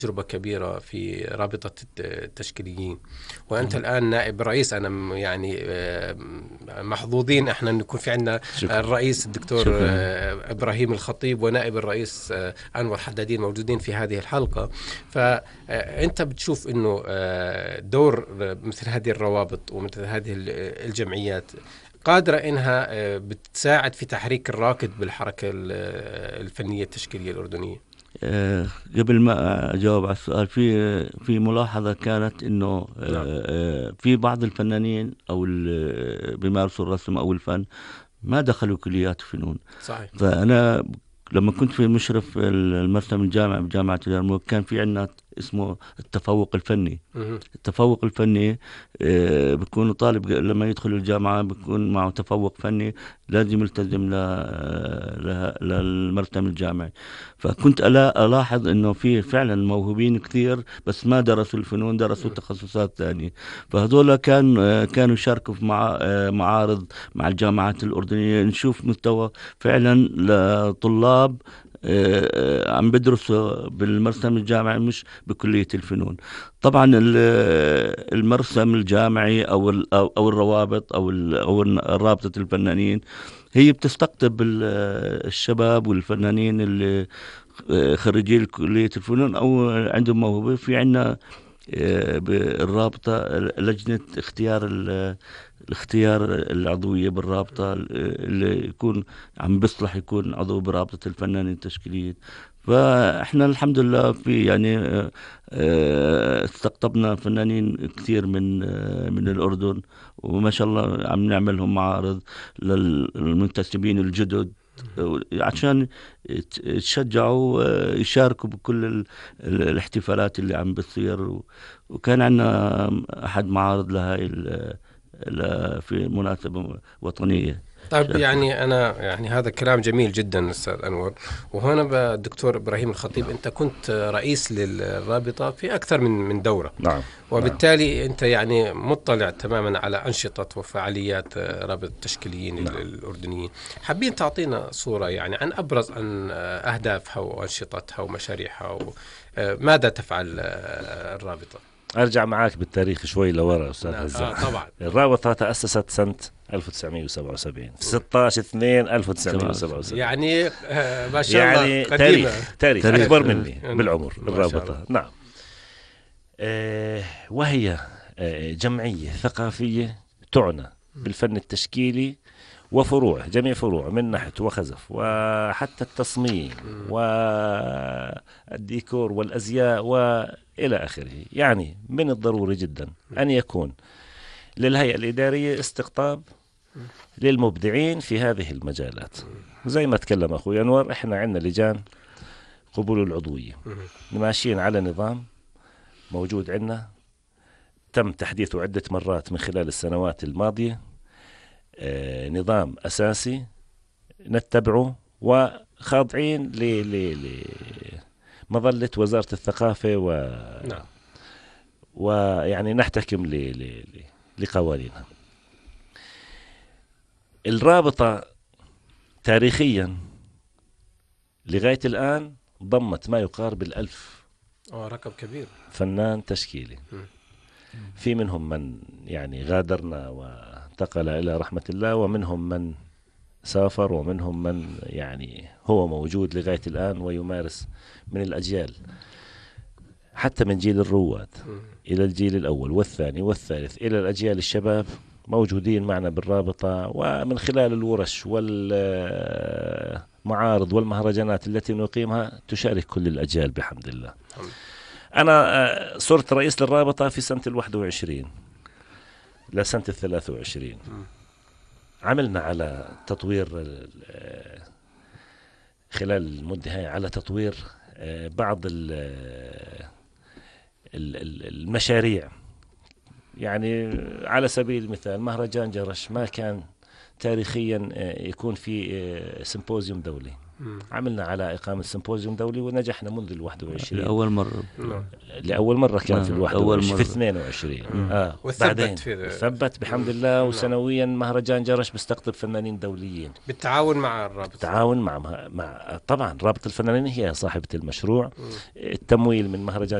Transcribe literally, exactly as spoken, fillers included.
تجربة كبيرة في رابطة التشكيليين، وأنت الآن نائب رئيس. أنا م- يعني آه، محظوظين إحنا أن يكون في عندنا شكرا. الرئيس الدكتور شكرا. آه، إبراهيم الخطيب ونائب الرئيس آه، أنور حدادين موجودين في هذه الحلقة. فأنت بتشوف أنه آه، دور مثل هذه الروابط ومثل هذه ال- الجمعيات قادرة إنها آه، بتساعد في تحريك الراكد بالحركة ال- الفنية التشكيلية الأردنية. آه، قبل ما أجاوب على السؤال، في في ملاحظة كانت إنه آه، نعم. آه، في بعض الفنانين أو ال- بيمارسوا الرسم أو الفن ما دخلوا كليات فنون. صحيح. فأنا لما كنت في مشرف المرسم الجامعي بجامعة اليرموك كان في عندنا اسمه التفوق الفني. مهم. التفوق الفني آه، بيكون طالب لما يدخل الجامعة بيكون معه تفوق فني لازم يلتزم ل- ل- للمرسم الجامعي. فكنت ألا ألاحظ إنه في فعلا موهوبين كثير بس ما درسوا الفنون، درسوا مم. تخصصات ثانية. فهذول كان آه، كانوا يشاركوا في مع- آه، معارض مع الجامعات الأردنية، نشوف مستوى فعلا لطلاب آه، آه، عم بدرسوا بالمرسم الجامعي مش بكلية الفنون. طبعا ال- المرسم الجامعي او ال- او أو الروابط او ال- او رابطة الفنانين هي بتستقطب ال- الشباب والفنانين اللي خريجي كلية الفنون او عندهم موهبة. في عندنا آه، بالرابطة لجنة اختيار ال- الاختيار العضوية بالرابطة اللي يكون عم بيصلح يكون عضو برابطة الفنانين التشكيليين. فاحنا الحمد لله في يعني آه، آه، استقطبنا فنانين كثير من آه، من الأردن، وما شاء الله عم نعملهم معارض للمنتسبين الجدد آه، عشان يت- يتشجعوا آه، يشاركوا بكل ال- ال- الاحتفالات اللي عم بتصير. و- وكان عندنا أحد معارض لهاي ال- ل- في مناسبة وطنية. طيب، شاركوا فيها. يعني أنا يعني هذا كلام جميل جدا أستاذ أنور. وهنا بقى الدكتور إبراهيم الخطيب، أنت كنت رئيس للرابطة في أكثر من من دورة، نعم. نعم. وبالتالي أنت يعني مطلع تماما على أنشطة وفعاليات رابطة التشكيليين ال- نعم. الأردنيين. حابين تعطينا صورة يعني عن أبرز عن أهدافها وأنشطتها ومشاريعها، وماذا تفعل الرابطة؟ أرجع معاك بالتاريخ شوي لورا أستاذ نعم. هزاع. آه طبعا. الرابطة تأسست سنة ألف وتسعمئة وسبعة وسبعين في ستة عشر اثنين ألف وتسعمئة وسبعة وسبعين. يعني آه ما شاء الله يعني قديمة. تاريخ تاريخ تاريخ. أكبر مني يعني بالعمر ما شاء الله. الرابطة. نعم. آه وهي آه جمعية ثقافية تعنى بالفن التشكيلي وفروع، جميع فروع من نحت وخزف وحتى التصميم والديكور والأزياء وإلى آخره. يعني من الضروري جدا أن يكون للهيئة الإدارية استقطاب للمبدعين في هذه المجالات. زي ما تكلم أخوي أنور، إحنا عندنا لجان قبول العضوية ماشيين على نظام موجود عندنا تم تحديثه عدة مرات من خلال السنوات الماضية. آه نظام أساسي نتبعه وخاضعين لمظلة وزارة الثقافة و نعم. ويعني نحتكم ل... ل... لقوانينها. الرابطة تاريخيا لغاية الآن ضمت ما يقارب الألف آه رقم كبير. فنان تشكيلي. م. في منهم من يعني غادرنا وانتقل إلى رحمة الله، ومنهم من سافر، ومنهم من يعني هو موجود لغاية الآن ويمارس من الأجيال، حتى من جيل الرواد م. إلى الجيل الأول والثاني والثالث إلى الأجيال الشباب موجودين معنا بالرابطة. ومن خلال الورش والمعارض والمهرجانات التي نقيمها تشارك كل الأجيال بحمد الله. الحمد. أنا صرت رئيس للرابطة في سنة الواحد وعشرين لسنة الثلاثة وعشرين. م. عملنا على تطوير خلال المدة هاي على تطوير بعض المشاريع. يعني على سبيل المثال مهرجان جرش ما كان تاريخيا يكون في سيمبوزيوم دولي، عملنا على إقامة سيمبوزيوم دولي ونجحنا منذ الواحد وعشرين لأول مرة لأول مرة كان في الواحد وعشرين في اثنين وعشرين آه. بعدين ثبت بحمد الله، وسنويا مهرجان جرش بيستقطب فنانين دوليين بالتعاون مع الرابط، بالتعاون مع مع طبعا رابط الفنانين هي صاحبة المشروع. التمويل من مهرجان